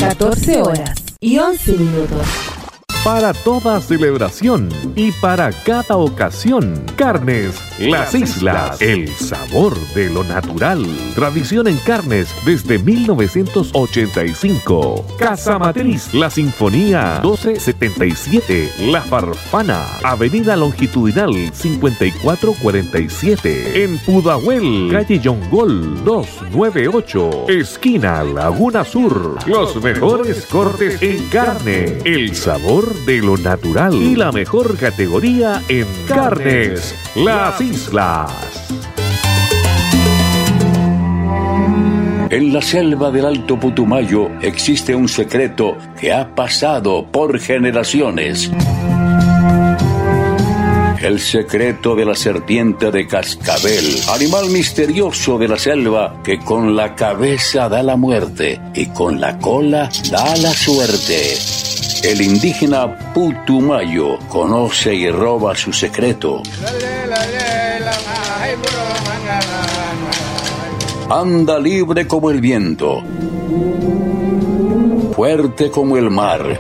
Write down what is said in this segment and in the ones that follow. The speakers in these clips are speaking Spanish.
14:11. Para toda celebración y para cada ocasión, Carnes Las Islas, el sabor de lo natural. Tradición en carnes desde 1985. Casa Matriz, La Sinfonía, 1277, La Farfana, Avenida Longitudinal 5447, en Pudahuel, calle Yongol 298, esquina Laguna Sur. Los mejores cortes en carne, el sabor de lo natural y la mejor categoría en Carnes Las Islas. En la selva del Alto Putumayo existe un secreto que ha pasado por generaciones. El secreto de la serpiente de cascabel, animal misterioso de la selva que con la cabeza da la muerte y con la cola da la suerte. El indígena Putumayo conoce y roba su secreto. Anda libre como el viento, fuerte como el mar,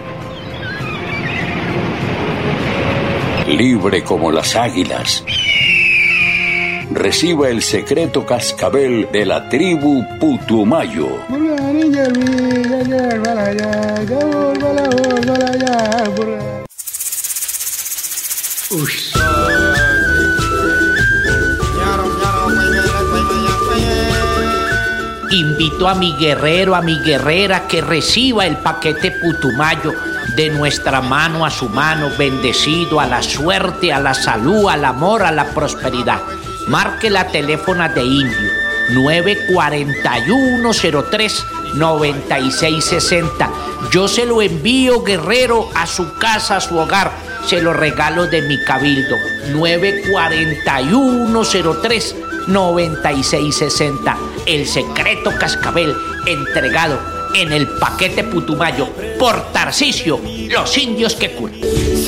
libre como las águilas. Reciba el secreto cascabel de la tribu Putumayo. Invito a mi guerrero, a mi guerrera que reciba el paquete Putumayo de nuestra mano a su mano, bendecido a la suerte, a la salud, al amor, a la prosperidad. Marque la teléfona de Indio 941-03-9660. Yo se lo envío, guerrero, a su casa, a su hogar. Se lo regalo de mi cabildo. 941-03-9660. El secreto cascabel entregado en el paquete Putumayo por Tarcisio, los indios que curan.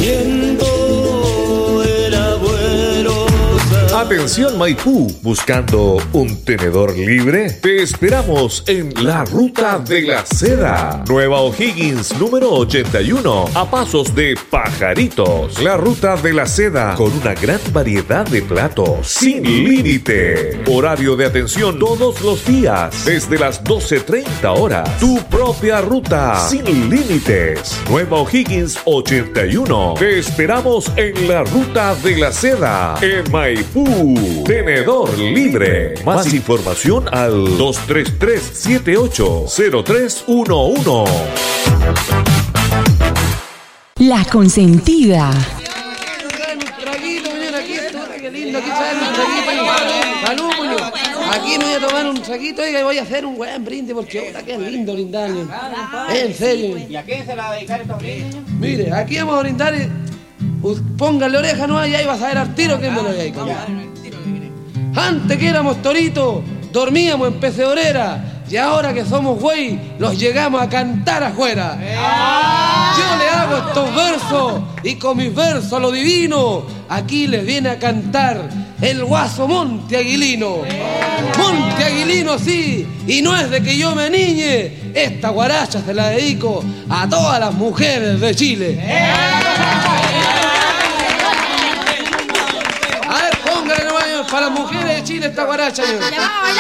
Atención Maipú, buscando un tenedor libre. Te esperamos en la Ruta de la Seda, Nueva O'Higgins número 81, a pasos de Pajaritos. La Ruta de la Seda, con una gran variedad de platos, sin límite. Horario de atención todos los días, desde las 12:30 horas. Tu propia ruta, sin límites. Nueva O'Higgins 81. Te esperamos en la Ruta de la Seda, en Maipú. Tenedor libre. Más información al 233-780311. La Consentida. Salud, Muñoz. Aquí me voy a tomar un traguito y voy a hacer un buen brindis porque puta, que es lindo brindar. En serio. ¿Y a quién se la va a dedicar estos brindis? Mire, aquí vamos a brindar y póngale oreja, no, y ahí vas a ver al tiro que me lo voy a dedicar. Antes que éramos toritos, dormíamos en pecedorera, y ahora que somos güey, los llegamos a cantar afuera. Yo le hago estos versos, y con mis versos a lo divino, aquí les viene a cantar el guaso Monte Aguilino. Monte Aguilino, sí, y no es de que yo me niñe, esta guaracha se la dedico a todas las mujeres de Chile. A ver, póngale nomás para las mujeres de Chile esta guaracha.